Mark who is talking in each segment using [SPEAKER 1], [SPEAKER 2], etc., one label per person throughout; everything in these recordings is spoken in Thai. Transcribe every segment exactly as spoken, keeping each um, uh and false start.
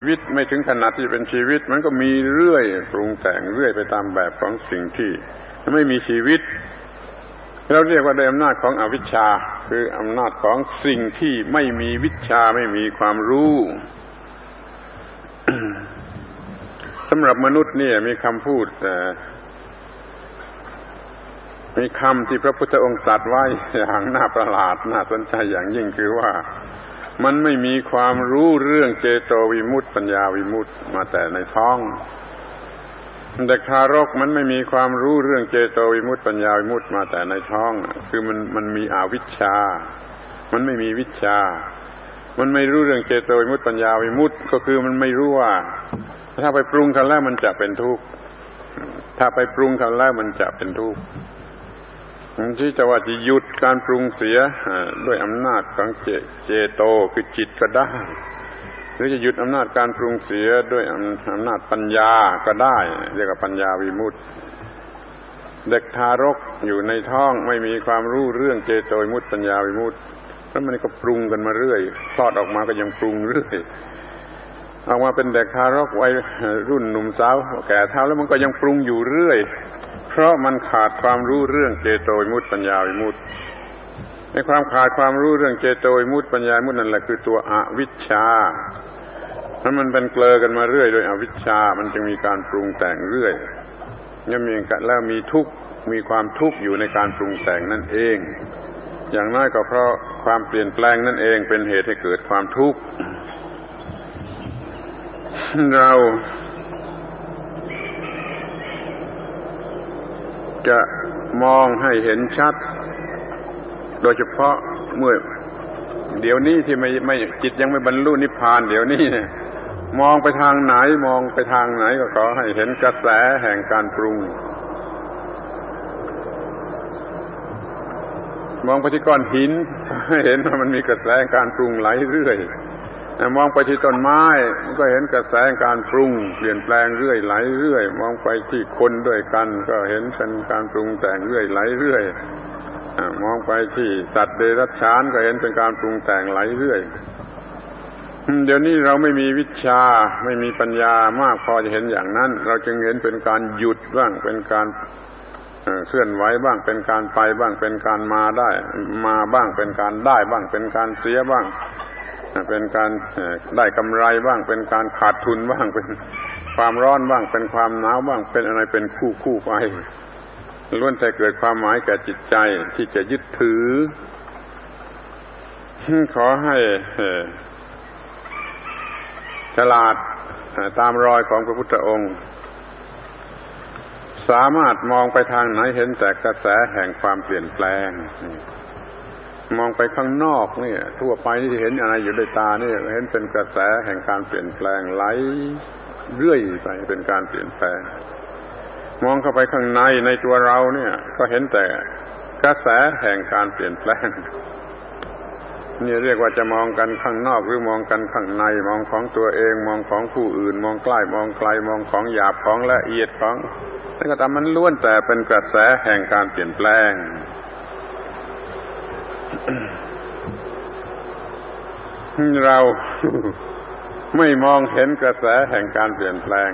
[SPEAKER 1] วิตไม่ถึงขนาดที่เป็นชีวิตมันก็มีเรื่อยปรุงแต่งเรื่อยไปตามแบบของสิ่งที่ไม่มีชีวิตเราเรียกว่าด้วยอำนาจของอวิชชาคืออำนาจของสิ่งที่ไม่มีวิชาไม่มีความรู้ สำหรับมนุษย์นี่มีคำพูดมีคำที่พระพุทธองค์ตรัสไว้อย่างน่าประหลาดน่าสนใจอย่างยิ่งคือว่ามันไม่มีความรู้เรื่องเจโตวิมุตติปัญญาวิมุตติมาแต่ในท้องเด็กทารกมันไม่มีความรู้เรื่องเจโตวิมุตติปัญญาวิมุตติมาแต่ในท้องคือมันมันมีอวิชชามันไม่มีวิชามันไม่รู้เรื่องเจโตวิมุตติปัญญาวิมุตติก็คือมันไม่รู้ว่าถ้าไปปรุงกันแล้วมันจะเป็นทุกข์ถ้าไปปรุงกันแล้วมันจะเป็นทุกข์ที่จะว่าจะหยุดการปรุงเสียด้วยอำนาจของเจเจโตคือจิตก็ได้หรือจะหยุดอำนาจการปรุงเสียด้วยอำนาจปัญญาก็ได้เรียกว่าปัญญาวิมุตติเด็กทารกอยู่ในท้องไม่มีความรู้เรื่องเจโตวิมุตติปัญญาวิมุตติแล้วมันก็ปรุงกันมาเรื่อยคลอดออกมาก็ยังปรุงเรื่อยออกมาเป็นเด็กทารกวัยรุ่นหนุ่มสาวแก่เฒ่าแล้วมันก็ยังปรุงอยู่เรื่อยเพราะมันขาดความรู้เรื่องเจโตวิมุตติปัญญาวิมุตติในความขาดความรู้เรื่องเจโตวิมุตติปัญญาวิมุตตินั่นแหละคือตัวอวิชชาถ้ามันเป็นเกลอกันมาเรื่อยโดยอวิชชามันจึงมีการปรุงแต่งเรื่อยย่อมมีแล้วมีทุกข์มีความทุกข์อยู่ในการปรุงแต่งนั่นเองอย่างน้อยก็เพราะความเปลี่ยนแปลงนั่นเองเป็นเหตุให้เกิดความทุกข์เราจะมองให้เห็นชัดโดยเฉพาะเมื่อเดี๋ยวนี้ที่ไม่ไม่จิตยังไม่บรรลุนิพพานเดี๋ยวนี้เนี่ยมองไปทางไหนมองไปทางไหนก็ขอให้เห็นกระแสแห่งการปรุงมองไปที่ก้อนหินให้เห็นว่ามันมีกระแสการปรุงไหลเรื่อยมองไปที่ต้นไม้ก็เห็นกระแสการปรุงเปลี่ยนแปลงเรื่อยไหลเรื่อยมองไปที่คนด้วยกันก็เห็นเป็นการปรุงแต่งเรื่อยไหลเรื่อยมองไปที่สัตว์เดรัจฉานก็เห็นเป็นการปรุงแต่งไหลเรื่อยเดี๋ยวนี้เราไม่มีวิชาไม่มีปัญญามากพอจะเห็นอย่างนั้นเราจึงเห็นเป็นการหยุดบ้างเป็นการเคลื่อนไหวบ้างเป็นการไปบ้างเป็นการมาได้มาบ้างเป็นการได้บ้างเป็นการเสียบ้างเป็นการได้กำไรบ้างเป็นการขาดทุนบ้างเป็นความร้อนบ้างเป็นความหนาวบ้างเป็นอะไรเป็นคู่คู่ไปล้วนแต่เกิดความหมายแก่จิตใจที่จะยึดถือขอให้ฉลาดตามรอยของพระพุทธองค์สามารถมองไปทางไหนเห็นแต่กระแสแห่งความเปลี่ยนแปลงมองไปข้างนอกนี่ทั่วไปที่เห็นอะไรอยู่ด้วยตานี่เห็นเป็นกระแสแห่งการเปลี่ยนแปลงไหลเรื่อยไปเป็นการเปลี่ยนแปลงมองเข้าไปข้างในในตัวเราเนี่ยก็เห็นแต่กระแสแห่งการเปลี่ยนแปลงนี่เรียกว่าจะมองกันข้างนอกหรือมองกันข้างในมองของตัวเองมองของผู้อื่นมองใกล้มองไกลมองของหยาบของละเอียดของนั่นก็ตามมันล้วนแต่เป็นกระแสแห่งการเปลี่ยนแปลงเราไม่มองเห็นกระแสแห่งการเปลี่ยนแปลง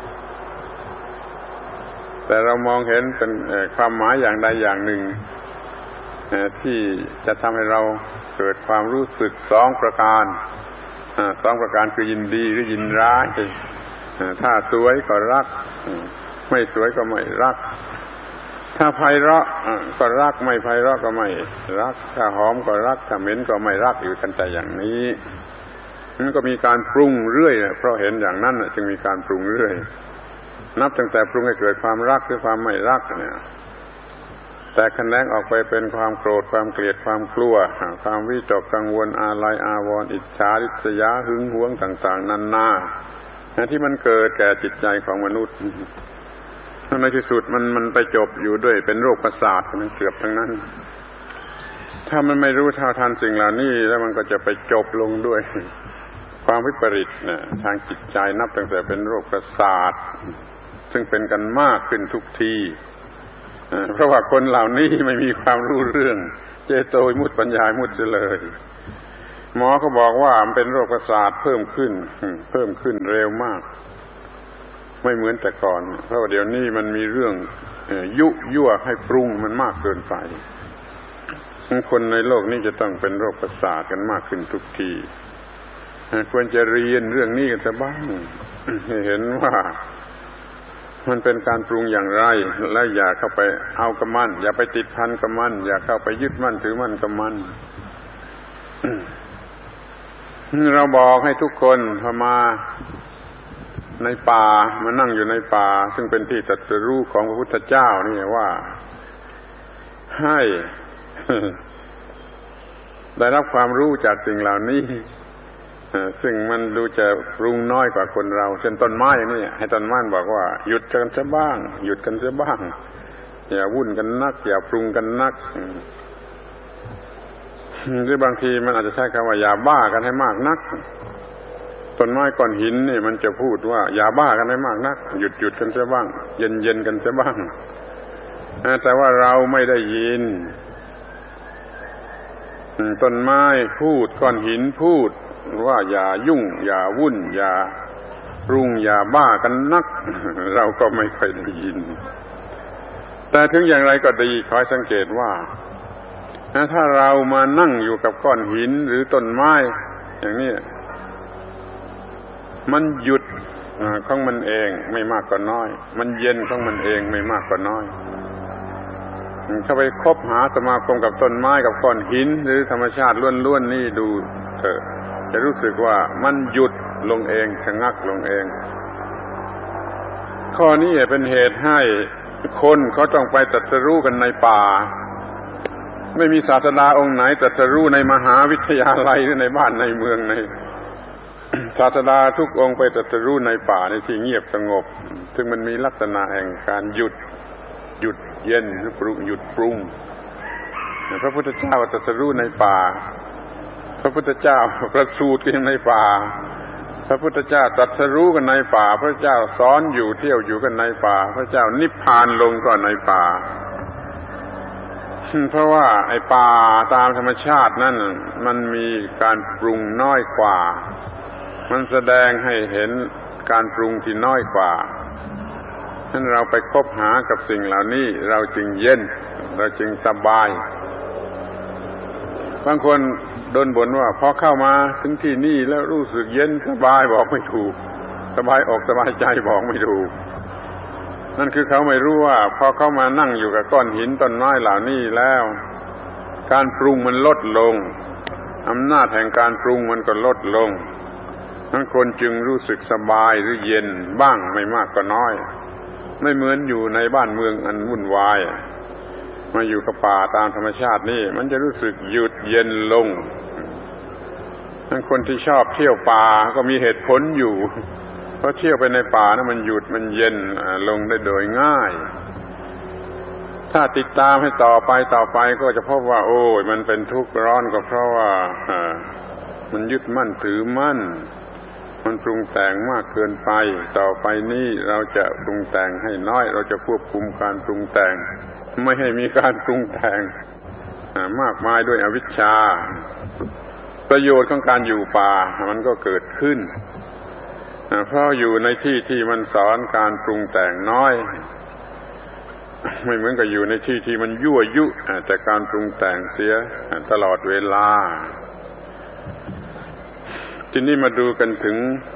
[SPEAKER 1] แต่เรามองเห็นเป็นความหมายอย่างใดอย่างหนึ่งที่จะทำให้เราเกิดความรู้สึกสองประการสองประการคือยินดีหรือยินร้ายถ้าสวยก็รักไม่สวยก็ไม่รักถ้าไพเราะก็รักไม่ไพเราะก็ไม่รักถ้าหอมก็รักถ้าเหม็นก็ไม่รักอยู่กันแต่อย่างนี้มันก็มีการปรุงเรื่อยเพราะเห็นอย่างนั้นจึงมีการปรุงเรื่อยนับตั้งแต่ปรุงให้เกิดความรักหรือความไม่รักเนี่ยแต่แขนงออกไปเป็นความโกรธความเกลียดความกลัวความวิตกกังวลอาลัยอาวรณ์อิจฉาริษยาหึงหวงต่างๆนานาที่มันเกิดแก่จิตใจของมนุษย์ในที่สุดมันมันไปจบอยู่ด้วยเป็นโรคประสาทมันเกือบทั้งนั้นถ้ามันไม่รู้เท่าทันสิ่งเหล่านี้แล้วมันก็จะไปจบลงด้วยความวิปริตนะทางจิตใจนับตั้งแต่เป็นโรคประสาทซึ่งเป็นกันมากขึ้นทุกทีเพราะว่าคนเหล่านี้ไม่มีความรู้เรื่องเจโตวิมุตติปัญญาวิมุตติเลยหมอเขาบอกว่ามันเป็นโรคประสาทเพิ่มขึ้นเพิ่มขึ้นเร็วมากไม่เหมือนแต่ก่อนเพราะว่าเดี๋ยวนี้มันมีเรื่องยุยั่วให้ปรุงมันมากเกินไปคนในโลกนี้จะต้องเป็นโรคประสาทกันมากขึ้นทุกทีควรจะเรียนเรื่องนี้กันซะบ้างเห็นว่ามันเป็นการปรุงอย่างไรและอย่าเข้าไปเอากับมันอย่าไปติดพันกับมันอย่าเข้าไปยึดมั่นถือมั่นกับมันเราบอกให้ทุกคนพอมาในป่ามานั่งอยู่ในป่าซึ่งเป็นที่ตรัสรู้ของพระพุทธเจ้านี่ว่าให้ได้รับความรู้จากสิ่งเหล่านี้ซึ่งมันดูจะปรุงน้อยกว่าคนเราเช่นต้นไม้นี่ให้ต้นไม้บอกว่าหยุดกันซะบ้างหยุดกันซะบ้างอย่าวุ่นกันนักอย่าปรุงกันนักหรือบางทีมันอาจจะใช้คำว่าอย่าบ้ากันให้มากนักต้นไม้ก้อนหินนี่มันจะพูดว่าอย่าบ้ากันให้มากนักหยุดหยุดกันซะบ้างเย็นเย็นกันซะบ้างแต่ว่าเราไม่ได้ยินต้นไม้พูดก้อนหินพูดว่าอย่ายุ่งอย่าวุ่นอย่าปรุงอย่าบ้ากันนักเราก็ไม่ค่อยได้ยินแต่ถึงอย่างไรก็ดีขอให้สังเกตว่าถ้าเรามานั่งอยู่กับก้อนหินหรือต้นไม้อย่างนี้มันหยุดของมันเองไม่มากก็น้อยมันเย็นของมันเองไม่มากก็น้อยเข้าไปคบหาสมาคมกับต้นไม้กับก้อนหินหรือธรรมชาติล้วนๆนี่ดูเถอะจะรู้สึกว่ามันหยุดลงเองชะงักลงเองข้อนี้เป็นเหตุให้คนเขาต้องไปตรัสรู้กันในป่าไม่มีศาสดาองค์ไหนตรัสรู้ในมหาวิทยาลัยหรือในบ้านในเมืองในศาสดาทุกองค์ไปตรัสรู้ในป่าในที่เงียบสงบซึ่งมันมีลักษณะแห่งการหยุดหยุดเย็นหรือปรุงหยุดปรุงพระพุทธเจ้าตรัสรู้ในป่าพระพุทธเจ้าประสูติกันในป่าพระพุทธเจ้าตรัสรู้กันในป่าพระเจ้าสอนอยู่เที่ยวอยู่กันในป่าพระเจ้านิพพานลงก็ในป่าเพราะว่าไอ้ป่าตามธรรมชาตินั่นมันมีการปรุงน้อยกว่ามันแสดงให้เห็นการปรุงที่น้อยกว่าฉะนั้นเราไปคบหากับสิ่งเหล่านี้เราจึงเย็นเราจึงสบายบางคนโดนบ่นว่าพอเข้ามาถึงที่นี่แล้วรู้สึกเย็นสบายบอกไม่ถูกสบายอกสบายใจบอกไม่ถูกนั่นคือเขาไม่รู้ว่าพอเข้ามานั่งอยู่กับก้อนหินต้นไม้เหล่านี้แล้วการปรุงมันลดลงอำนาจแห่งการปรุงมันก็ลดลงนั้นคนจึงรู้สึกสบายหรือเย็นบ้างไม่มากก็น้อยไม่เหมือนอยู่ในบ้านเมืองอันวุ่นวายมาอยู่กับป่าตามธรรมชาตินี่มันจะรู้สึกหยุดเย็นลงทั้งคนที่ชอบเที่ยวป่าก็มีเหตุผลอยู่เพราะเที่ยวไปในป่านะมันหยุดมันเย็นลงได้โดยง่ายถ้าติดตามให้ต่อไปต่อไปก็จะพบว่าโอ้ยมันเป็นทุกข์ร้อนก็เพราะว่ามันยึดมั่นถือมั่นมันปรุงแต่งมากเกินไปต่อไปนี้เราจะปรุงแต่งให้น้อยเราจะควบคุมการปรุงแต่งไม่ให้มีการปรุงแต่งมากมายด้วยอวิชชาประโยชน์ของการอยู่ป่ามันก็เกิดขึ้นเพราะอยู่ในที่ที่มันสอนการปรุงแต่งน้อยไม่เหมือนกับอยู่ในที่ที่มันยั่วยุแต่การปรุงแต่งเสียตลอดเวลาทีนี้มาดูกันถึง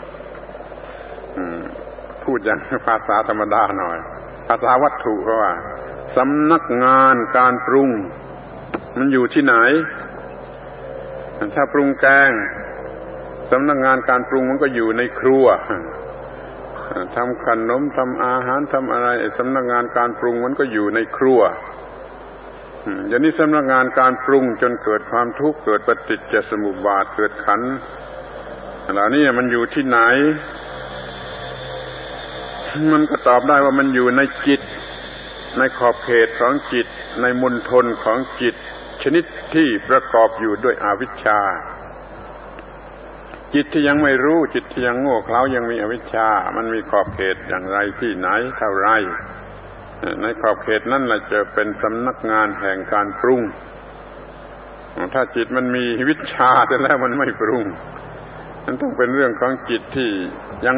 [SPEAKER 1] พูดอย่างภาษาธรรมดาหน่อยภาษาวัตถุเพราะว่าสำนักงานการปรุงมันอยู่ที่ไหนถ้าปรุงแกงสำนักงานการปรุงมันก็อยู่ในครัวทำขนมทำอาหารทำอะไรสำนักงานการปรุงมันก็อยู่ในครัวอย่างนี้สำนักงานการปรุงจนเกิดความทุกข์เกิดปฏิจจสมุปบาทเกิดขันธ์เหล่านี้มันอยู่ที่ไหนมันก็ตอบได้ว่ามันอยู่ในจิตในขอบเขตของจิตในมณฑลของจิตชนิดที่ประกอบอยู่ด้วยอวิชชาจิตที่ยังไม่รู้จิตที่ยังโง่เขลายังมีอวิชชามันมีขอบเขตอย่างไรที่ไหนเท่าไรในขอบเขตนั้นแหละจะเป็นสำนักงานแห่งการปรุงถ้าจิตมันมีวิชชาแต่แล้วมันไม่ปรุงมันต้องเป็นเรื่องของจิตที่ยัง